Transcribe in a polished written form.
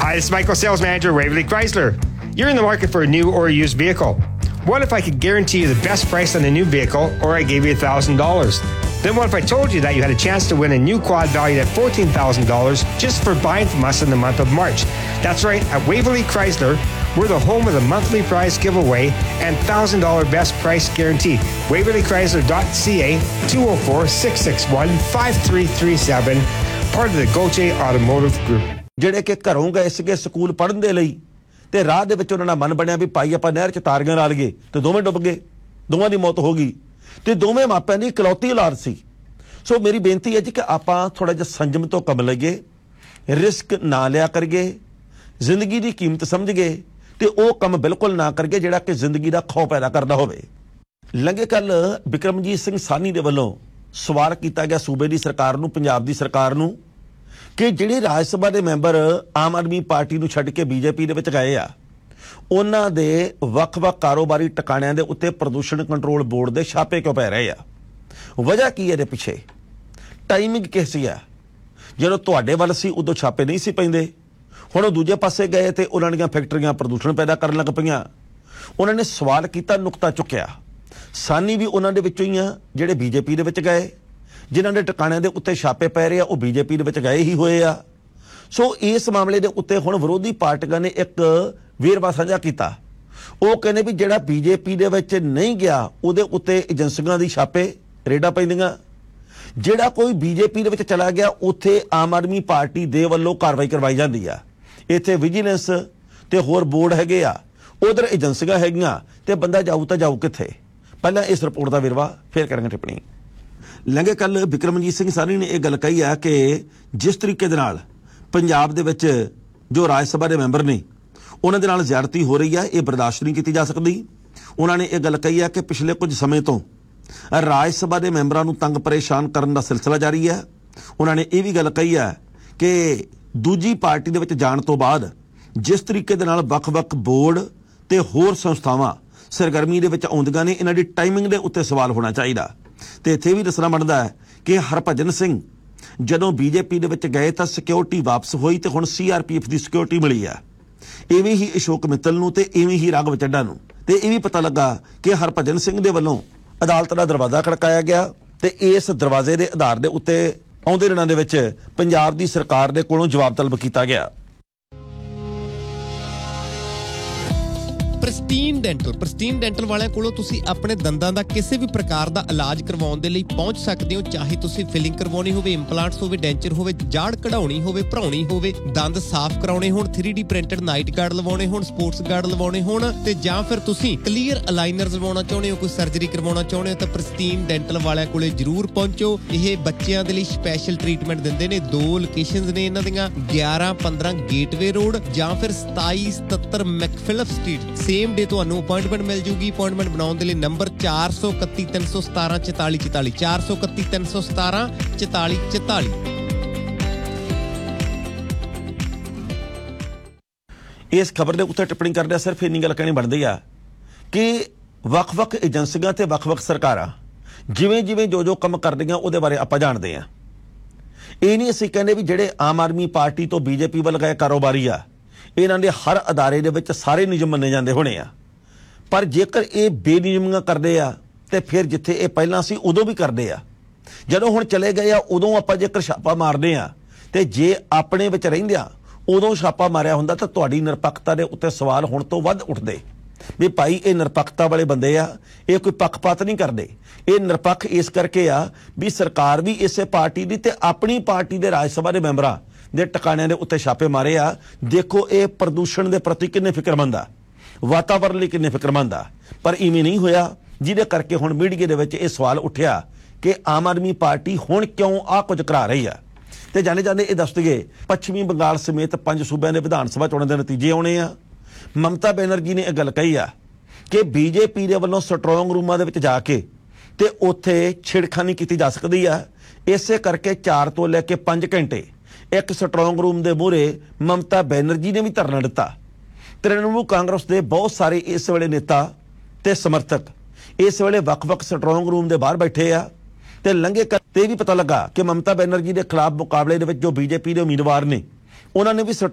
Hi, this is Michael, Sales Manager, Waverly Chrysler. You're in the market for a new or a used vehicle. What if I could guarantee you the best price on a new vehicle, or I gave you $1,000? Then what if I told you that you had a chance to win a new quad valued at $14,000 just for buying from us in the month of March? That's right, at Waverly Chrysler, we're the home of the monthly prize giveaway and $1,000 best price guarantee. WaverlyChrysler.ca, 204-661-5337, part of the Goche Automotive Group. ਜਿਹੜੇ ਕਿ ਘਰੋਂ ਗਏ ਸੀਗੇ school ਪੜ੍ਹਨ ਦੇ ਲਈ ਤੇ ਰਾਹ ਦੇ ਵਿੱਚ ਉਹਨਾਂ ਦਾ ਮਨ ਬਣਿਆ ਵੀ ਭਾਈ ਆਪਾਂ ਨਹਿਰ 'ਚ ਤਾਰੀਆਂ ਲਾ ਲਈਏ ਤੇ ਦੋਵੇਂ ਡੁੱਬ ਗਏ, ਦੋਵਾਂ ਦੀ ਮੌਤ ਹੋ ਗਈ ਤੇ ਦੋਵੇਂ ਮਾਪਿਆਂ ਦੀ ਇਕਲੌਤੀ ਔਲਾਦ ਸੀ। ਸੋ ਮੇਰੀ ਬੇਨਤੀ ਹੈ ਜੀ ਕਿ ਆਪਾਂ ਥੋੜਾ ਜਿਹਾ ਸੰਜਮ ਤੋਂ ਕੰਮ ਲਈਏ, ਰਿਸਕ ਨਾ ਲਿਆ ਕਰੀਏ, ਜ਼ਿੰਦਗੀ ਦੀ ਕੀਮਤ ਸਮਝੀਏ ਤੇ ਉਹ ਕੰਮ ਬਿਲਕੁਲ ਨਾ ਕਰੀਏ ਜਿਹੜਾ ਕਿ ਜ਼ਿੰਦਗੀ ਦਾ ਖੌਅ ਪੈਦਾ ਕਰਦਾ ਹੋਵੇ। ਲੰਘੇ ਕੱਲ ਬਿਕਰਮਜੀਤ ਸਿੰਘ ਸਾਹਨੀ ਦੇ ਵੱਲੋਂ ਸਵਾਲ ਕੀਤਾ ਗਿਆ ਸੂਬੇ ਦੀ ਸਰਕਾਰ ਨੂੰ, ਪੰਜਾਬ ਦੀ ਸਰਕਾਰ ਨੂੰ, ਕਿ ਜਿਹੜੇ ਰਾਜ ਸਭਾ ਦੇ ਮੈਂਬਰ ਆਮ ਆਦਮੀ ਪਾਰਟੀ ਨੂੰ ਛੱਡ ਕੇ ਬੀਜੇਪੀ ਦੇ ਵਿੱਚ ਗਏ ਆ, ਉਹਨਾਂ ਦੇ ਵੱਖ-ਵੱਖ ਕਾਰੋਬਾਰੀ ਟਿਕਾਣਿਆਂ ਦੇ ਉੱਤੇ ਪ੍ਰਦੂਸ਼ਣ ਕੰਟਰੋਲ ਬੋਰਡ ਦੇ ਛਾਪੇ ਕਿਉਂ ਪੈ ਰਹੇ ਆ? ਵਜ੍ਹਾ ਕੀ ਇਹਦੇ ਪਿੱਛੇ? ਟਾਈਮਿੰਗ ਕਿਹਦੀ ਆ? ਜਦੋਂ ਤੁਹਾਡੇ ਵੱਲ ਸੀ ਉਦੋਂ ਛਾਪੇ ਨਹੀਂ ਸੀ ਪੈਂਦੇ, ਹੁਣ ਉਹ ਦੂਜੇ ਪਾਸੇ ਗਏ ਤੇ ਉਹਨਾਂ ਦੀਆਂ ਫੈਕਟਰੀਆਂ ਪ੍ਰਦੂਸ਼ਣ ਪੈਦਾ ਕਰਨ ਲੱਗ ਪਈਆਂ। ਉਹਨਾਂ ਨੇ ਸਵਾਲ ਕੀਤਾ, ਨੁਕਤਾ ਚੁੱਕਿਆ। ਸਾਨੀ ਵੀ ਉਹਨਾਂ ਦੇ ਵਿੱਚੋਂ ਹੀ ਆ ਜਿਹੜੇ ਬੀਜੇਪੀ ਦੇ ਵਿੱਚ ਗਏ, ਜਿਨ੍ਹਾਂ ਦੇ ਟਿਕਾਣਿਆਂ ਦੇ ਉੱਤੇ ਛਾਪੇ ਪੈ ਰਹੇ ਆ ਉਹ ਬੀਜੇਪੀ ਦੇ ਵਿੱਚ ਗਏ ਹੀ ਹੋਏ ਆ। ਸੋ ਇਸ ਮਾਮਲੇ ਦੇ ਉੱਤੇ ਹੁਣ ਵਿਰੋਧੀ ਪਾਰਟੀਆਂ ਨੇ ਇੱਕ ਵੇਰਵਾ ਸਾਂਝਾ ਕੀਤਾ। ਉਹ ਕਹਿੰਦੇ ਵੀ ਜਿਹੜਾ ਬੀਜੇਪੀ ਦੇ ਵਿੱਚ ਨਹੀਂ ਗਿਆ ਉਹਦੇ ਉੱਤੇ ਏਜੰਸੀਆਂ ਦੀ ਛਾਪੇ ਰੇਡਾਂ ਪੈਂਦੀਆਂ, ਜਿਹੜਾ ਕੋਈ ਬੀਜੇਪੀ ਦੇ ਵਿੱਚ ਚਲਾ ਗਿਆ ਉੱਥੇ ਆਮ ਆਦਮੀ ਪਾਰਟੀ ਦੇ ਵੱਲੋਂ ਕਾਰਵਾਈ ਕਰਵਾਈ ਜਾਂਦੀ ਆ। ਇੱਥੇ ਵਿਜੀਲੈਂਸ ਤੇ ਹੋਰ ਬੋਰਡ ਹੈਗੇ ਆ, ਉਧਰ ਏਜੰਸੀਆਂ ਹੈਗੀਆਂ ਤੇ ਬੰਦਾ ਜਾਊ ਤਾਂ ਜਾਊ ਕਿੱਥੇ? ਪਹਿਲਾਂ ਇਸ ਰਿਪੋਰਟ ਦਾ ਵੇਰਵਾ ਫਿਰ ਕਰਾਂਗੇ ਟਿੱਪਣੀ। ਲੰਘੇ ਕੱਲ ਬਿਕਰਮਜੀਤ ਸਿੰਘ ਸਾਹਨੀ ਨੇ ਇਹ ਗੱਲ ਕਹੀ ਆ ਕਿ ਜਿਸ ਤਰੀਕੇ ਦੇ ਨਾਲ ਪੰਜਾਬ ਦੇ ਵਿੱਚ ਜੋ ਰਾਜ ਸਭਾ ਦੇ ਮੈਂਬਰ ਨੇ ਉਹਨਾਂ ਦੇ ਨਾਲ ਜ਼ਿਆਦਤੀ ਹੋ ਰਹੀ ਆ, ਇਹ ਬਰਦਾਸ਼ਤ ਨਹੀਂ ਕੀਤੀ ਜਾ ਸਕਦੀ। ਉਹਨਾਂ ਨੇ ਇਹ ਗੱਲ ਕਹੀ ਆ ਕਿ ਪਿਛਲੇ ਕੁਝ ਸਮੇਂ ਤੋਂ ਰਾਜ ਸਭਾ ਦੇ ਮੈਂਬਰਾਂ ਨੂੰ ਤੰਗ ਪਰੇਸ਼ਾਨ ਕਰਨ ਦਾ ਸਿਲਸਿਲਾ ਜਾਰੀ ਹੈ। ਉਹਨਾਂ ਨੇ ਇਹ ਵੀ ਗੱਲ ਕਹੀ ਆ ਕਿ ਦੂਜੀ ਪਾਰਟੀ ਦੇ ਵਿੱਚ ਜਾਣ ਤੋਂ ਬਾਅਦ ਜਿਸ ਤਰੀਕੇ ਦੇ ਨਾਲ ਵੱਖ-ਵੱਖ ਬੋਰਡ ਤੇ ਹੋਰ ਸੰਸਥਾਵਾਂ ਸਰਗਰਮੀ ਦੇ ਵਿੱਚ ਆਉਂਦੀਆਂ ਨੇ, ਇਹਨਾਂ ਦੀ ਟਾਈਮਿੰਗ ਦੇ ਉੱਤੇ ਸਵਾਲ ਹੋਣਾ ਚਾਹੀਦਾ। ਤੇ ਇੱਥੇ ਵੀ ਦੱਸਣਾ ਬਣਦਾ ਹੈ ਕਿ ਹਰਭਜਨ ਸਿੰਘ ਜਦੋਂ ਬੀਜੇਪੀ ਦੇ ਵਿੱਚ ਗਏ ਤਾਂ ਸਿਕਿਉਰਿਟੀ ਵਾਪਸ ਹੋਈ ਤੇ ਹੁਣ CRPF ਦੀ ਸਿਕਿਉਰਿਟੀ ਮਿਲੀ ਆ। ਇਵੇਂ ਹੀ ਅਸ਼ੋਕ ਮਿੱਤਲ ਨੂੰ ਤੇ ਇਵੇਂ ਹੀ ਰਾਘਵ ਚੱਡਾ ਨੂੰ। ਤੇ ਇਹ ਵੀ ਪਤਾ ਲੱਗਾ ਕਿ ਹਰਭਜਨ ਸਿੰਘ ਦੇ ਵੱਲੋਂ ਅਦਾਲਤ ਦਾ ਦਰਵਾਜ਼ਾ ਖੜਕਾਇਆ ਗਿਆ ਤੇ ਇਸ ਦਰਵਾਜ਼ੇ ਦੇ ਆਧਾਰ ਦੇ ਉੱਤੇ ਆਉਂਦੇ ਦਿਨਾਂ ਦੇ ਵਿੱਚ ਪੰਜਾਬ ਦੀ ਸਰਕਾਰ ਦੇ ਕੋਲੋਂ ਜਵਾਬ ਤਲਬ ਕੀਤਾ ਗਿਆ। ਪ੍ਰਿਸਟੀਨ ਡੈਂਟਲ ਵਾਲਿਆਂ ਕੋਲੋਂ ਤੁਸੀਂ ਆਪਣੇ ਦੰਦਾਂ ਦਾ ਕਿਸੇ ਵੀ ਪ੍ਰਕਾਰ ਦਾ ਇਲਾਜ ਕਰਵਾਉਣ ਦੇ ਲਈ ਪਹੁੰਚ ਸਕਦੇ ਹੋ। ਚਾਹੇ ਤੁਸੀਂ ਫਿਲਿੰਗ ਕਰਵਾਉਣੀ ਹੋਵੇ, ਇੰਪਲਾਂਟਸ ਹੋਵੇ, ਡੈਂਚਰ ਹੋਵੇ, ਜਾੜ ਕਢਾਉਣੀ ਹੋਵੇ, ਭਰਾਉਣੀ ਹੋਵੇ, ਦੰਦ ਸਾਫ਼ ਕਰਾਉਣੇ ਹੋਣ, 3D ਪ੍ਰਿੰਟਡ ਨਾਈਟ ਗਾਰਡ ਲਵਾਉਣੇ ਹੋਣ, ਸਪੋਰਟਸ ਗਾਰਡ ਲਵਾਉਣੇ ਹੋਣ ਤੇ ਜਾਂ ਫਿਰ ਤੁਸੀਂ ਕਲੀਅਰ ਅਲਾਈਨਰਸ ਲਵਾਉਣਾ ਚਾਹੁੰਦੇ ਹੋ, ਕੋਈ ਸਰਜਰੀ ਕਰਵਾਉਣਾ ਚਾਹੁੰਦੇ ਹੋ ਤਾਂ ਪ੍ਰਿਸਟੀਨ ਡੈਂਟਲ ਵਾਲਿਆਂ ਕੋਲੇ ਜ਼ਰੂਰ ਪਹੁੰਚੋ। ਇਹ ਬੱਚਿਆਂ ਦੇ ਲਈ ਸਪੈਸ਼ਲ ਟ੍ਰੀਟਮੈਂਟ ਦਿੰਦੇ ਨੇ। 2 ਲੋਕੇਸ਼ਨਸ ਨੇ ਇਹਨਾਂ ਦੀਆਂ, 11-15 ਗੇਟਵੇ ਰੋਡ ਜਾਂ ਫਿਰ 27-77 ਮੈਕਫਿਲਪ ਸਟਰੀਟ। ਸੇਮ ਡੇ ਤੁਹਾਨੂੰ ਅਪਾਇੰਟਮੈਂਟ ਮਿਲ ਜੂਗੀ। ਅਪਾਇੰਟਮੈਂਟ ਬਣਾਉਣ ਦੇ ਲਈ ਨੰਬਰ 431-317-4444 431-317-4444। ਇਸ ਖਬਰ ਦੇ ਉੱਤੇ ਟਿੱਪਣੀ ਕਰਦਿਆਂ ਸਿਰਫ ਇੰਨੀ ਗੱਲ ਕਹਿਣੀ ਬਣਦੀ ਆ ਕਿ ਵੱਖ-ਵੱਖ ਏਜੰਸੀਆਂ ਤੇ ਵੱਖ-ਵੱਖ ਸਰਕਾਰਾਂ ਜਿਵੇਂ ਜੋ ਕੰਮ ਕਰਦੀਆਂ ਉਹਦੇ ਬਾਰੇ ਆਪਾਂ ਜਾਣਦੇ ਆ। ਇਹ ਨਹੀਂ ਅਸੀਂ ਕਹਿੰਦੇ ਵੀ ਜਿਹੜੇ ਆਮ ਆਦਮੀ ਪਾਰਟੀ ਤੋਂ ਬੀਜੇਪੀ ਵੱਲ ਗਏ ਕਾਰੋਬਾਰੀ ਆ ਇਹਨਾਂ ਦੇ ਹਰ ਅਦਾਰੇ ਦੇ ਵਿੱਚ ਸਾਰੇ ਨਿਯਮ ਮੰਨੇ ਜਾਂਦੇ ਹੋਣੇ ਆ, ਪਰ ਜੇਕਰ ਇਹ ਬੇਨਿਯਮੀਆਂ ਕਰਦੇ ਆ ਤੇ ਫਿਰ ਜਿੱਥੇ ਇਹ ਪਹਿਲਾਂ ਸੀ ਉਦੋਂ ਵੀ ਕਰਦੇ ਆ। ਜਦੋਂ ਹੁਣ ਚਲੇ ਗਏ ਆ ਉਦੋਂ ਆਪਾਂ ਜੇਕਰ ਛਾਪਾ ਮਾਰਦੇ ਆ ਤੇ ਜੇ ਆਪਣੇ ਵਿੱਚ ਰਹਿੰਦਿਆਂ ਉਦੋਂ ਛਾਪਾ ਮਾਰਿਆ ਹੁੰਦਾ ਤਾਂ ਤੁਹਾਡੀ ਨਿਰਪੱਖਤਾ ਦੇ ਉੱਤੇ ਸਵਾਲ ਹੁਣ ਤੋਂ ਵੱਧ ਉੱਠਦੇ ਵੀ ਭਾਈ ਇਹ ਨਿਰਪੱਖਤਾ ਵਾਲੇ ਬੰਦੇ ਆ, ਇਹ ਕੋਈ ਪੱਖਪਾਤ ਨਹੀਂ ਕਰਦੇ। ਇਹ ਨਿਰਪੱਖ ਇਸ ਕਰਕੇ ਆ ਵੀ ਸਰਕਾਰ ਵੀ ਇਸੇ ਪਾਰਟੀ ਦੀ ਤੇ ਆਪਣੀ ਪਾਰਟੀ ਦੇ ਰਾਜ ਸਭਾ ਦੇ ਮੈਂਬਰਾਂ ਦੇ ਟਿਕਾਣਿਆਂ ਦੇ ਉੱਤੇ ਛਾਪੇ ਮਾਰੇ ਆ। ਦੇਖੋ ਇਹ ਪ੍ਰਦੂਸ਼ਣ ਦੇ ਪ੍ਰਤੀ ਕਿੰਨੇ ਫਿਕਰਮੰਦ ਆ, ਵਾਤਾਵਰਨ ਲਈ ਕਿੰਨੇ ਫਿਕਰਮੰਦ ਆ, ਪਰ ਇਵੇਂ ਨਹੀਂ ਹੋਇਆ, ਜਿਹਦੇ ਕਰਕੇ ਹੁਣ ਮੀਡੀਆ ਦੇ ਵਿੱਚ ਇਹ ਸਵਾਲ ਉੱਠਿਆ ਕਿ ਆਮ ਆਦਮੀ ਪਾਰਟੀ ਹੁਣ ਕਿਉਂ ਆਹ ਕੁਝ ਕਰਾ ਰਹੀ ਆ। ਤੇ ਜਾਂਦੇ ਇਹ ਦੱਸ ਦਈਏ ਪੱਛਮੀ ਬੰਗਾਲ ਸਮੇਤ 5 ਸੂਬਿਆਂ ਦੇ ਵਿਧਾਨ ਸਭਾ ਚੋਣਾਂ ਦੇ ਨਤੀਜੇ ਆਉਣੇ ਆ। ਮਮਤਾ ਬੈਨਰਜੀ ਨੇ ਇਹ ਗੱਲ ਕਹੀ ਆ ਕਿ ਬੀਜੇਪੀ ਦੇ ਵੱਲੋਂ ਸਟਰੋਂਗ ਰੂਮਾਂ ਦੇ ਵਿੱਚ ਜਾ ਕੇ ਤੇ ਉੱਥੇ ਛੇੜਖਾਨੀ ਕੀਤੀ ਜਾ ਸਕਦੀ ਆ। ਇਸੇ ਕਰਕੇ 4 ਤੋਂ ਲੈ ਕੇ 5 ਘੰਟੇ ਇੱਕ ਸਟਰੋਂਗ ਰੂਮ ਦੇ ਮੂਹਰੇ ਮਮਤਾ ਬੈਨਰਜੀ ਨੇ ਵੀ ਧਰਨਾ ਦਿੱਤਾ। ਤ੍ਰਿਣਮੂਲ ਕਾਂਗਰਸ ਦੇ ਬਹੁਤ ਸਾਰੇ ਇਸ ਵੇਲੇ ਨੇਤਾ ਤੇ ਸਮਰਥਕ ਇਸ ਵੇਲੇ ਵੱਖ-ਵੱਖ ਸਟਰੋਂਗ ਰੂਮ ਦੇ ਬਾਹਰ ਬੈਠੇ ਆ ਤੇ ਲੰਘੇ ਤੇ ਵੀ ਪਤਾ ਲੱਗਾ ਕਿ ਮਮਤਾ ਬੈਨਰਜੀ ਦੇ ਖਿਲਾਫ ਮੁਕਾਬਲੇ ਦੇ ਵਿੱਚ ਜੋ ਬੀਜੇਪੀ ਦੇ ਉਮੀਦਵਾਰ ਨੇ ਉਹਨਾਂ ਨੇ ਵੀ